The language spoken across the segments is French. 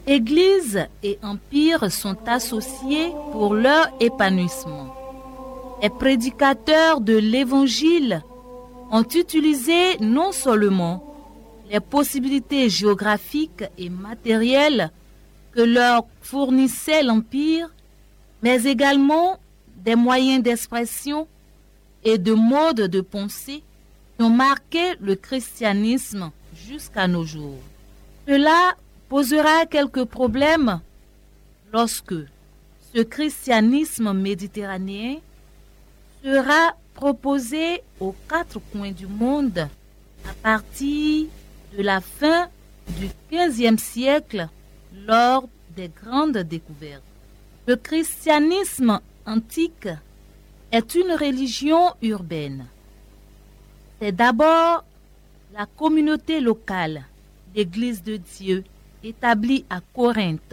Église et empire sont associés pour leur épanouissement. Les prédicateurs de l'Évangile ont utilisé non seulement les possibilités géographiques et matérielles que leur fournissait l'Empire, mais également des moyens d'expression et de modes de pensée qui ont marqué le christianisme jusqu'à nos jours. Cela posera quelques problèmes lorsque ce christianisme méditerranéen sera proposé aux quatre coins du monde à partir de la fin du XVe siècle lors des grandes découvertes. Le christianisme antique est une religion urbaine. C'est d'abord la communauté locale, l'Église de Dieu, établie à Corinthe.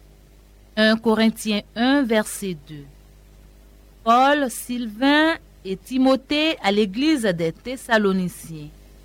1 Corinthiens 1, verset 2. Paul, Sylvain et Timothée à l'Église des Thessaloniciens.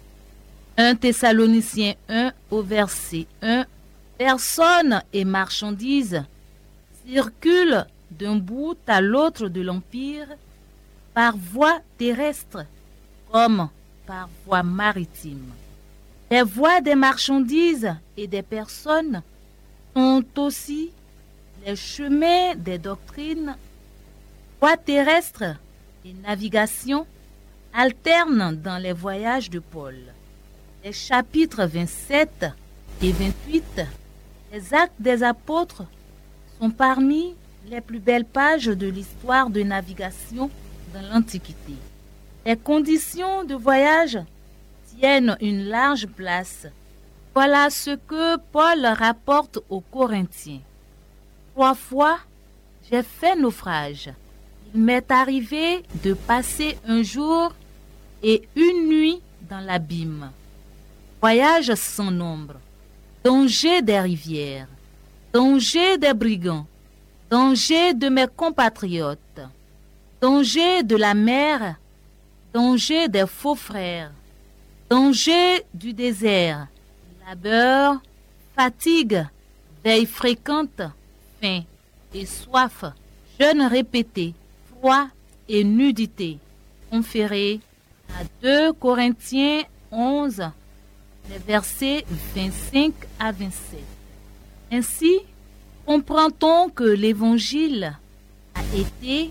1 Thessaloniciens 1 au verset 1. Personnes et marchandises circulent d'un bout à l'autre de l'Empire par voie terrestre comme par voie maritime. Les voies des marchandises et des personnes sont aussi les chemins des doctrines. Voies terrestres et navigation alternent dans les voyages de Paul. Les chapitres 27 et 28 des Actes des Apôtres sont parmi les plus belles pages de l'histoire de navigation dans l'Antiquité. Les conditions de voyage tiennent une large place. Voilà ce que Paul rapporte aux Corinthiens. 3 fois, j'ai fait naufrage. Il m'est arrivé de passer un jour et une nuit dans l'abîme. Voyage sans nombre, danger des rivières, danger des brigands, danger de mes compatriotes, danger de la mer, danger des faux frères, danger du désert, labeur, fatigue, veille fréquente, faim et soif, jeûne répété, froid et nudité. Conféré à 2 Corinthiens 11, les versets 25 à 27. Ainsi, comprend-on que l'Évangile a été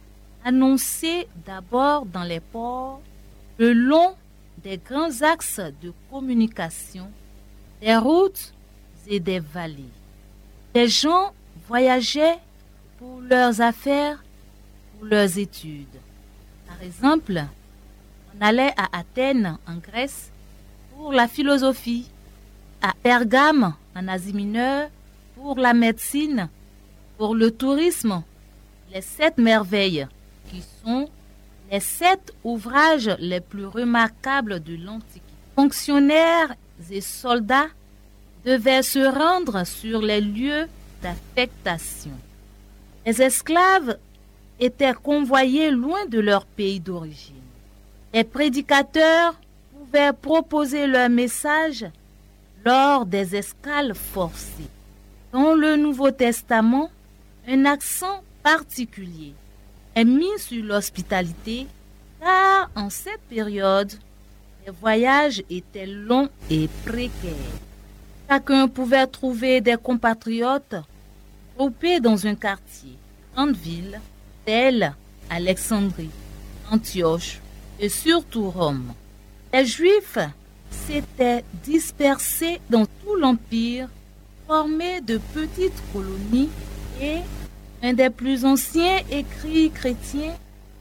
annoncé d'abord dans les ports, le long des grands axes de communication, des routes et des vallées. Les gens voyageaient pour leurs affaires, pour leurs études. Par exemple, on allait à Athènes, en Grèce, pour la philosophie, à Pergame, en Asie mineure, pour la médecine, pour le tourisme, les 7 merveilles, qui sont les 7 ouvrages les plus remarquables de l'Antiquité. Fonctionnaires et soldats devaient se rendre sur les lieux d'affectation. Les esclaves étaient convoyés loin de leur pays d'origine. Les prédicateurs pouvaient proposer leur message lors des escales forcées. Dans le Nouveau Testament, un accent particulier est mis sur l'hospitalité, car en cette période, les voyages étaient longs et précaires. Chacun pouvait trouver des compatriotes groupés dans un quartier, grande ville, telle Alexandrie, Antioche et surtout Rome. Les Juifs s'étaient dispersés dans tout l'Empire, formés de petites colonies, et un des plus anciens écrits chrétiens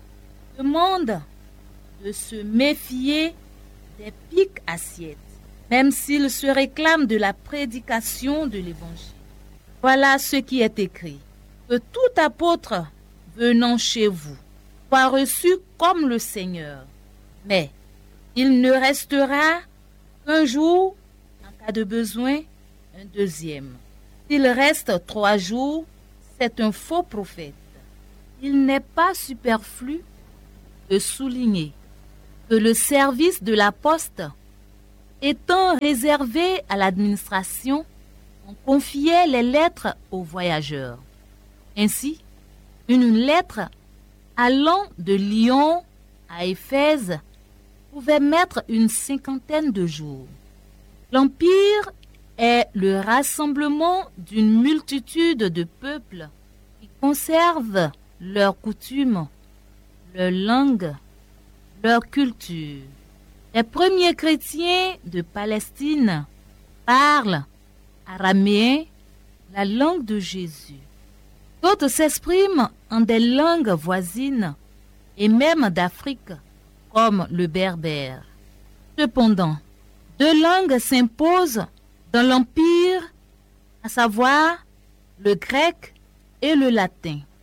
demande de se méfier des piques assiettes, même s'ils se réclament de la prédication de l'Évangile. Voilà ce qui est écrit: que tout apôtre venant chez vous soit reçu comme le Seigneur, mais il ne restera qu'un jour, en cas de besoin, un deuxième. S'il reste 3 jours, c'est un faux prophète. Il n'est pas superflu de souligner que le service de la poste étant réservé à l'administration, on confiait les lettres aux voyageurs. Ainsi, une lettre allant de Lyon à Éphèse pouvait mettre une cinquantaine de jours. L'Empire est le rassemblement d'une multitude de peuples qui conservent leurs coutumes, leur langue, leur culture. Les premiers chrétiens de Palestine parlent araméen, la langue de Jésus. D'autres s'expriment en des langues voisines et même d'Afrique, comme le berbère. Cependant, deux langues s'imposent dans l'Empire, à savoir le grec et le latin.